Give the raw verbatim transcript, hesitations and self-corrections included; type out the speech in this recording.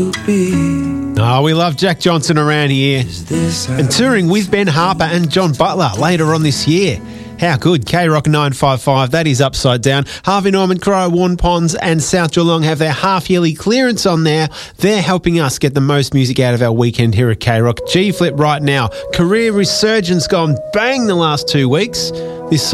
Oh, we love Jack Johnson around here. And touring with Ben Harper and John Butler later on this year. How good. K-Rock nine five five, that is Upside Down. Harvey Norman, Crow, Warn Ponds and South Geelong have their half-yearly clearance on there. They're helping us get the most music out of our weekend here at K-Rock. G-Flip right now. Career resurgence gone bang the last two weeks. This